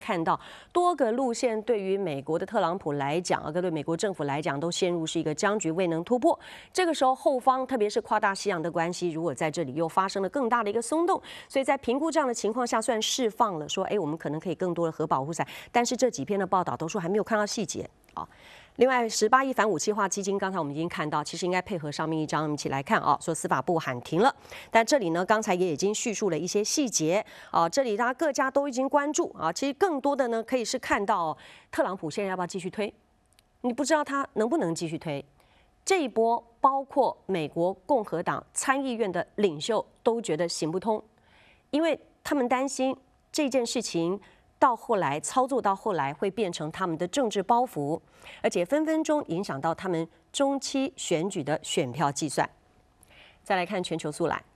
看到多个路线对于美国的特朗普来讲，对美国政府来讲，都陷入是一个僵局未能突破。这个时候，后方特别是跨大西洋的关系，如果在这里又发生了更大的一个松动，所以在评估这样的情况下，虽然释放了说，我们可能可以更多的核保护伞，但是这几篇的报道都说还没有看到细节啊。另外，18亿反武器化基金，刚才我们已经看到，其实应该配合上面一张，我们一起来看啊，说司法部喊停了。但这里呢，刚才也已经叙述了一些细节啊，这里大家各家都已经关注啊，其实更多的呢，可以是看到特朗普现在要不要继续推，你不知道他能不能继续推。这一波，包括美国共和党参议院的领袖都觉得行不通，因为他们担心这件事情。到后来操作到后来会变成他们的政治包袱，而且分分钟影响到他们中期选举的选票计算。再来看全球速览。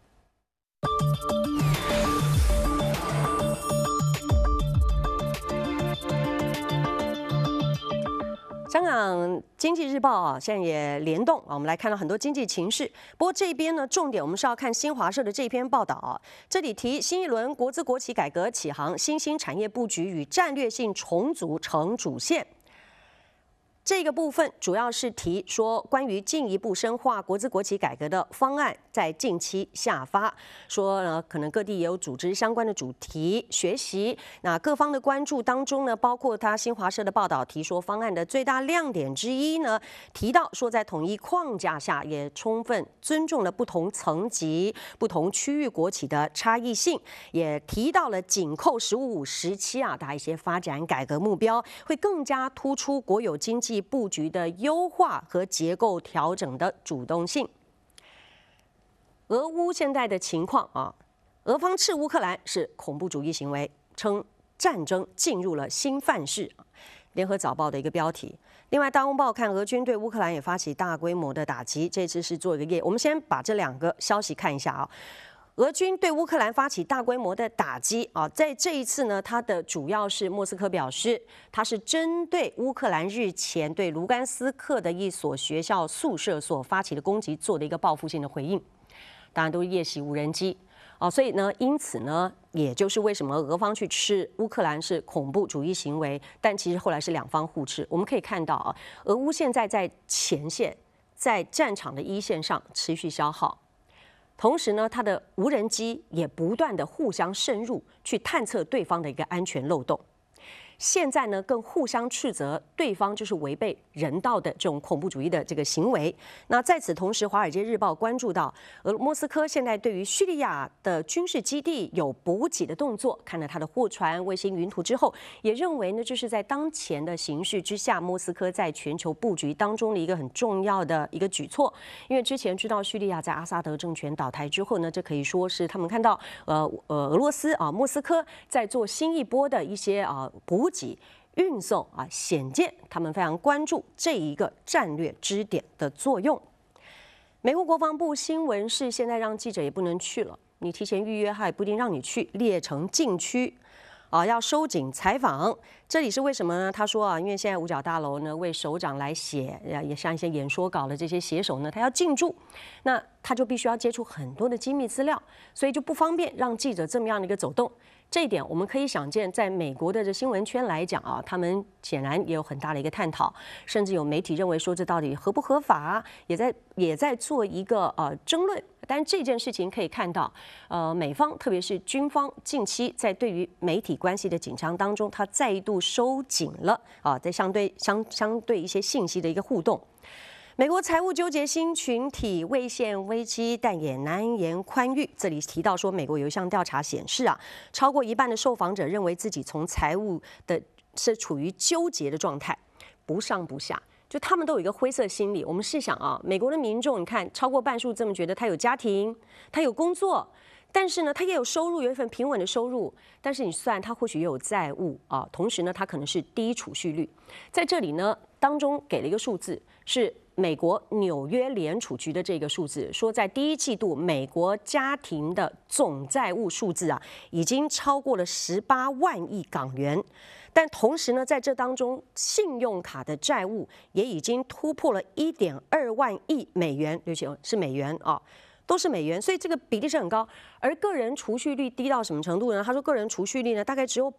香港经济日报啊，现在也联动啊，我们来看到很多经济情势。不过这边呢，重点我们是要看新华社的这篇报道啊，这里提新一轮国资国企改革启航，新兴产业布局与战略性重组成主线。这个部分主要是提说，关于进一步深化国资国企改革的方案，在近期下发。说呢，可能各地也有组织相关的主题学习。那各方的关注当中呢，包括他新华社的报道提说，方案的最大亮点之一呢，提到说在统一框架下，也充分尊重了不同层级、不同区域国企的差异性，也提到了紧扣15、17啊的一些发展改革目标，会更加突出国有经济布局的优化和结构调整的主动性。俄乌现在的情况啊，俄方斥乌克兰是恐怖主义行为，称战争进入了新范式。联合早报的一个标题。另外，大公报看俄军对乌克兰也发起大规模的打击，这次是做一个我们先把这两个消息看一下啊。俄军对乌克兰发起大规模的打击啊，在这一次呢，它的主要是莫斯科表示，它是针对乌克兰日前对卢甘斯克的一所学校宿舍所发起的攻击做的一个报复性的回应，当然都是夜袭无人机啊，所以呢，因此呢，也就是为什么俄方去吃乌克兰是恐怖主义行为，但其实后来是两方互吃。我们可以看到啊，俄乌现在在前线，在战场的一线上持续消耗。同时呢，它的无人机也不断的互相渗入，去探测对方的一个安全漏洞。现在呢，更互相斥责对方就是违背人道的这种恐怖主义的这个行为。那在此同时，《华尔街日报》关注到，莫斯科现在对于叙利亚的军事基地有补给的动作，看了它的货船、卫星云图之后，也认为呢，这是在当前的形势之下，莫斯科在全球布局当中的一个很重要的一个举措。因为之前知道叙利亚在阿萨德政权倒台之后呢，这可以说是他们看到俄罗斯啊莫斯科在做新一波的一些补给运送啊显见他们非常关注这一个战略支点的作用。美国国防部新闻是现在让记者也不能去了，你提前预约他也不一定让你去，列成禁区啊，要收紧采访。这里是为什么呢？他说啊，因为现在五角大楼呢为首长来写，也像一些演说稿的这些写手呢，他要进驻，那他就必须要接触很多的机密资料，所以就不方便让记者这么样的一个走动。这一点我们可以想见，在美国的这新闻圈来讲啊，他们显然也有很大的一个探讨，甚至有媒体认为说这到底合不合法，也在做一个争论。但这件事情可以看到，美方特别是军方近期在对于媒体关系的紧张当中，它再度收紧了啊，在相对一些信息的一个互动。美国财务纠结新群体未现危机，但也难言宽裕。这里提到说，美国有一项调查显示啊，超过一半的受访者认为自己从财务的是处于纠结的状态，不上不下。就他们都有一个灰色心理。我们试想啊，美国的民众，你看超过半数这么觉得，他有家庭，他有工作，但是呢，他也有收入，有一份平稳的收入。但是你算他或许也有债务啊，同时呢，他可能是低储蓄率。在这里呢，当中给了一个数字是。美国纽约联储局的这个数字说，在第一季度，美国家庭的总债务数字啊，已经超过了18万亿港元。但同时呢，在这当中，信用卡的债务也已经突破了1.2万亿美元，对不起，是美元啊。都是美元，所以这个比例是很高。 而个人储蓄率低到什么程度呢？他说个人储蓄率呢大概只有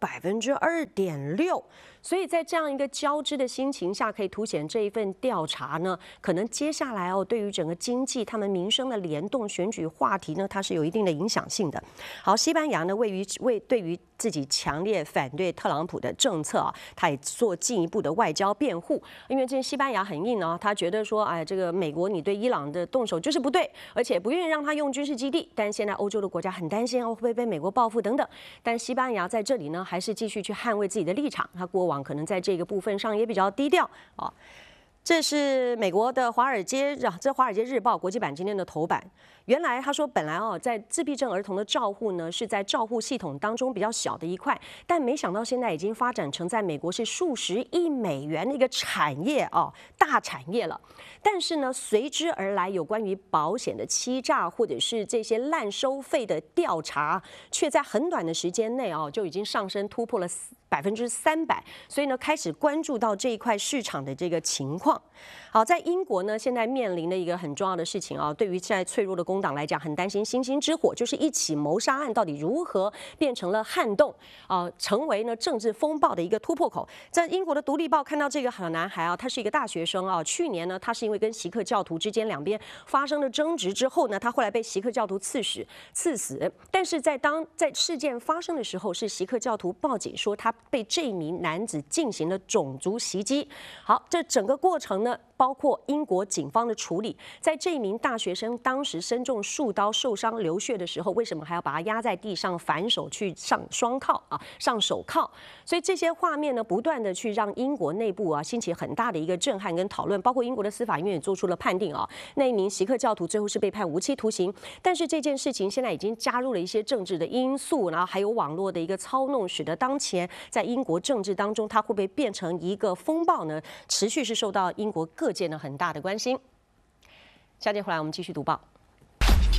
2.6%，所以在这样一个交织的心情下，可以凸显这一份调查呢，可能接下来对于整个经济、他们民生的联动选举话题呢，它是有一定的影响性的。好，西班牙呢，对于自己强烈反对特朗普的政策啊，他也做进一步的外交辩护，因为这西班牙很硬啊，他觉得说，哎，这个美国你对伊朗的动手就是不对，而且不愿意让他用军事基地，但现在欧洲的国家很担心会不会被美国报复等等，但西班牙在这里呢，还是继续去捍卫自己的立场，他过往可能在这个部分上也比较低调啊。这是美国的《华尔街日报》国际版今天的头版。原来他说，本来在自闭症儿童的照护呢，是在照护系统当中比较小的一块，但没想到现在已经发展成在美国是数十亿美元的一个产业大产业了。但是呢，随之而来有关于保险的欺诈或者是这些滥收费的调查，却在很短的时间内就已经上升突破了300%，所以呢，开始关注到这一块市场的这个情况。好，在英国呢，现在面临的一个很重要的事情对于现在脆弱的工党来讲，很担心星星之火，就是一起谋杀案到底如何变成了撼动成为呢政治风暴的一个突破口。在英国的《独立报》看到这个好男孩他是一个大学生去年呢，他是因为跟锡克教徒之间两边发生了争执之后呢，他后来被锡克教徒刺死。但是在事件发生的时候，是锡克教徒报警说他被这名男子进行了种族袭击。好，这整个过程呢，包括英国警方的处理，在这名大学生当时身中数刀受伤流血的时候，为什么还要把他压在地上反手去上手铐？所以这些画面呢，不断的去让英国内部兴起很大的一个震撼跟讨论，包括英国的司法院也做出了判定那一名锡克教徒最后是被判无期徒刑。但是这件事情现在已经加入了一些政治的因素，然后还有网络的一个操弄，使得当前在英国政治当中，它会不会变成一个风暴呢？持续是受到英国各界呢很大的关心。下节回来我们继续读报。